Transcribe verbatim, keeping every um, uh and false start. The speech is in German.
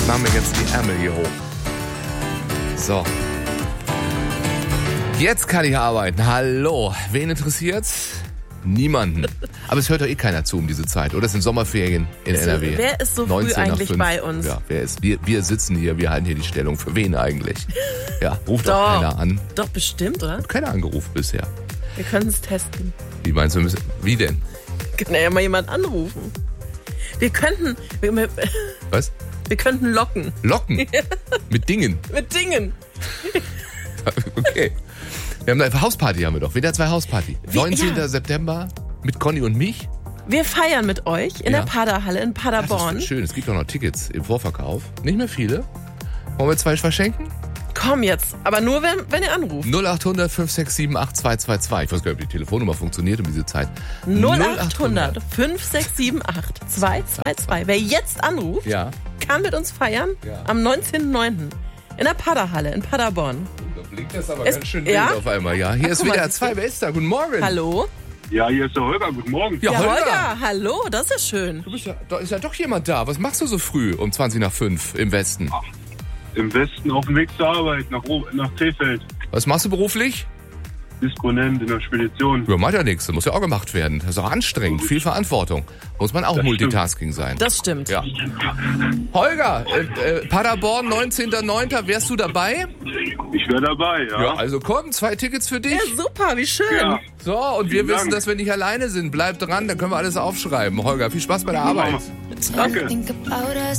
Machen wir jetzt die Ärmel hier hoch. So. Jetzt kann ich arbeiten. Hallo. Wen interessiert's? Niemanden. Aber es hört doch eh keiner zu um diese Zeit, oder? Es sind Sommerferien in Also, N R W. wer ist so früh eigentlich bei uns? Ja, wer ist? Wir, wir sitzen hier, wir halten hier die Stellung. Für wen eigentlich? Ja, ruft doch Doch. keiner an. Doch, bestimmt, oder? Hat keiner angerufen bisher. Wir können es testen. Wie meinst du, wir müssen, wie denn? Kann ja mal jemand anrufen. Wir könnten, wir, wir, Was? wir könnten locken. Locken? Mit Dingen? Mit Dingen. Okay. Wir haben eine Hausparty, haben wir doch. Wieder zwei Hausparty. Wie- neunzehnten ja. September mit Conny und mich. Wir feiern mit euch in Ja. der Paderhalle in Das Paderborn. ist schön. Es gibt auch noch Tickets im Vorverkauf. Nicht mehr viele. Wollen wir zwei verschenken? Komm jetzt, aber nur wenn, wenn ihr anruft. null acht hundert fünf sechs sieben acht zwei zwei zwei. Ich weiß gar nicht, ob die Telefonnummer funktioniert um diese Zeit. null acht hundert fünf sechs sieben acht zwei zwei zwei. Wer jetzt anruft, Ja. kann mit uns feiern Ja. am neunzehnten neunten in der Paderhalle in Paderborn. Da blinkt das aber Es- ganz schön ja? wild auf einmal. Ja, hier Ach, ist guck mal, wieder siehst zwei. Wer ist da? Guten Morgen. Hallo? Ja, hier ist der Holger. Guten Morgen. Ja, Ja, Holger. Holger, hallo, das ist schön. Du bist ja, da ist ja doch jemand da. Was machst du so früh um zwanzig nach fünf im Westen? Im Westen auf dem Weg zur Arbeit nach, O- nach Krefeld. Was machst du beruflich? Disponent in der Spedition. Ja, macht ja nichts. Das muss ja auch gemacht werden. Das ist auch anstrengend. Viel Verantwortung. Muss man auch Das Multitasking sein. Das stimmt. Ja. Holger, äh, äh, Paderborn, neunzehnten neunten Wärst du dabei? Ich wäre dabei, ja. Ja, also komm, zwei Tickets für dich. Ja, super, wie schön. Ja. So, und wir Vielen wissen, Dank. dass wir nicht alleine sind. Bleib dran, dann können wir alles aufschreiben. Holger, viel Spaß bei der Arbeit. Danke. Think about us.